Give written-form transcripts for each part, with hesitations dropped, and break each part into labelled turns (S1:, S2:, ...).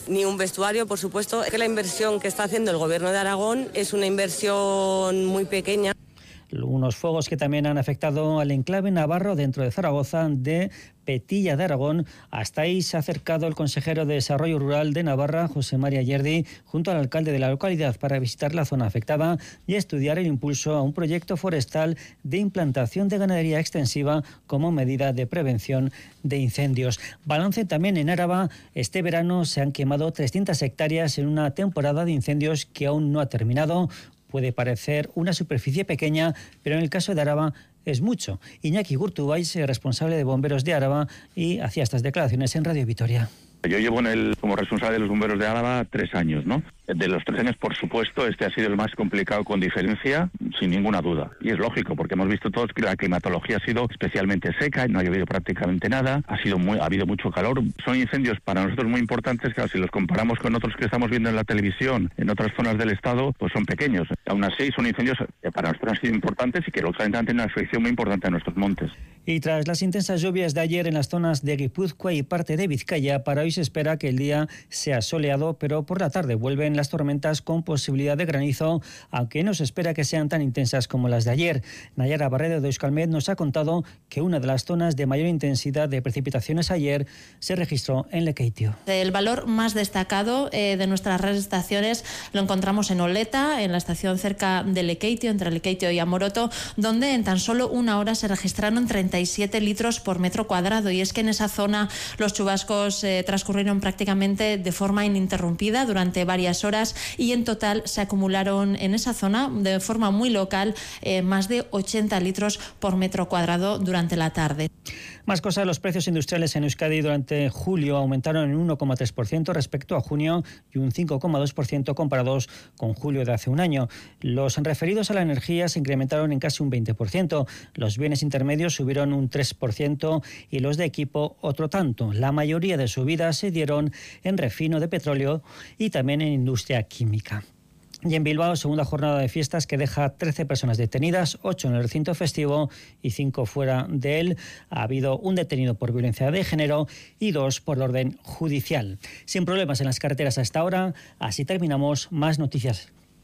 S1: ni un vestuario, por supuesto. Que la inversión que está haciendo el Gobierno de Aragón es una inversión muy pequeña.
S2: Unos fuegos que también han afectado al enclave navarro dentro de Zaragoza de Petilla de Aragón. Hasta ahí se ha acercado el consejero de Desarrollo Rural de Navarra, José María Yerdi, junto al alcalde de la localidad para visitar la zona afectada y estudiar el impulso a un proyecto forestal de implantación de ganadería extensiva como medida de prevención de incendios. Balance también en Áraba. Este verano se han quemado 300 hectáreas en una temporada de incendios que aún no ha terminado. Puede parecer una superficie pequeña, pero en el caso de Áraba es mucho. Iñaki Gurtubais, responsable de Bomberos de Áraba, y hacía estas declaraciones en Radio Vitoria.
S3: Yo llevo como responsable de los bomberos de Álava 3 años, ¿no? De los 3 años, por supuesto, este ha sido el más complicado con diferencia, sin ninguna duda. Y es lógico, porque hemos visto todos que la climatología ha sido especialmente seca, no ha llovido prácticamente nada, ha habido mucho calor. Son incendios para nosotros muy importantes, claro, si los comparamos con otros que estamos viendo en la televisión, en otras zonas del estado, pues son pequeños. Aún así, son incendios que para nosotros han sido importantes y que lógicamente han tenido una afección muy importante a nuestros montes.
S2: Y tras las intensas lluvias de ayer en las zonas de Guipúzcoa y parte de Vizcaya, para hoy se espera que el día sea soleado, pero por la tarde vuelven las tormentas con posibilidad de granizo, aunque no se espera que sean tan intensas como las de ayer. Nayara Barredo de Euskalmet nos ha contado que una de las zonas de mayor intensidad de precipitaciones ayer se registró en Lekeitio.
S4: El valor más destacado de nuestras redes de estaciones lo encontramos en Oleta, en la estación cerca de Lekeitio, entre Lekeitio y Amoroto, donde en tan solo una hora se registraron 37 litros por metro cuadrado. Y es que en esa zona los chubascos transcurrieron prácticamente de forma ininterrumpida durante varias horas y en total se acumularon en esa zona de forma muy local más de 80 litros por metro cuadrado durante la tarde.
S2: Más cosas, los precios industriales en Euskadi durante julio aumentaron en un 1,3% respecto a junio y un 5,2% comparados con julio de hace un año. Los referidos a la energía se incrementaron en casi un 20%, los bienes intermedios subieron un 3% y los de equipo otro tanto. La mayoría de subidas se dieron en refino de petróleo y también en industria química. Y en Bilbao, segunda jornada de fiestas que deja 13 personas detenidas, 8 en el recinto festivo y 5 fuera de él. Ha habido un detenido por violencia de género y 2 por orden judicial. Sin problemas en las carreteras a esta hora. Así terminamos. Más noticias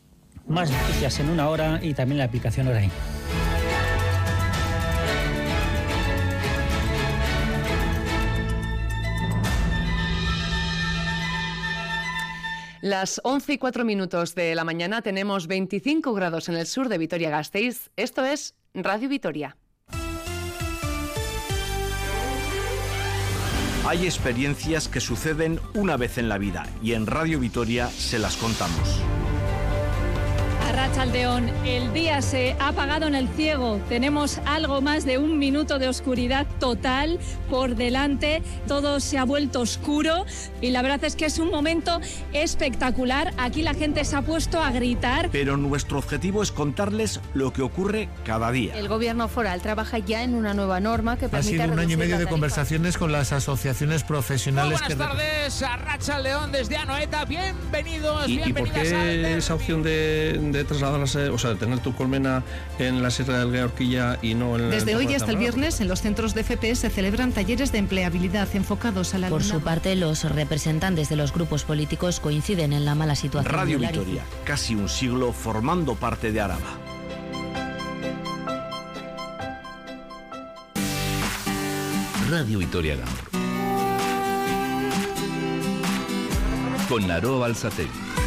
S2: en una hora y también la aplicación Orain.
S5: Las 11:04 de la mañana, tenemos 25 grados en el sur de Vitoria-Gasteiz. Esto es Radio Vitoria.
S6: Hay experiencias que suceden una vez en la vida y en Radio Vitoria se las contamos.
S7: Arratsaldeon, el día se ha apagado en el ciego. Tenemos algo más de un minuto de oscuridad total por delante. Todo se ha vuelto oscuro y la verdad es que es un momento espectacular. Aquí la gente se ha puesto a gritar.
S6: Pero nuestro objetivo es contarles lo que ocurre cada día.
S8: El gobierno foral trabaja ya en una nueva norma que permite...
S9: Ha sido un año y medio de conversaciones con las asociaciones profesionales.
S10: Muy buenas tardes, Arratsaldeon desde Anoeta. Bienvenidos, bienvenidas.
S11: ¿Y por qué esa opción de trasladarse, o sea, de tener tu colmena en la Sierra del Gueorquilla y no en...
S12: Desde hoy hasta el viernes en los centros de FP se celebran talleres de empleabilidad enfocados a la...
S13: Por su parte, los representantes de los grupos políticos coinciden en la mala situación.
S6: Radio Vitoria, casi un siglo formando parte de Araba.
S14: Radio Vitoria Gaur. Con Naroa Balsategui.